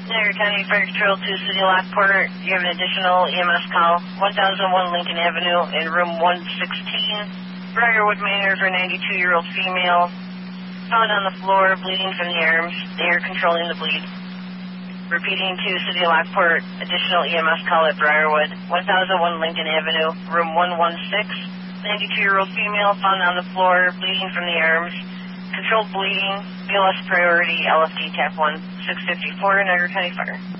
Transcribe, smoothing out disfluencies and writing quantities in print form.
Niagara County Fire Control to City Lockport. You have an additional EMS call. 1001 Lincoln Avenue in room 116. Briarwood Manor for a 92-year-old female. Found on the floor, bleeding from the arms. They are controlling the bleed. Repeating to City Lockport, additional EMS call at Briarwood. 1001 Lincoln Avenue, room 116. 92-year-old female found on the floor, bleeding from the arms. Controlled bleeding, BLS priority, LFD tap 1, 654, Niagara County Fire.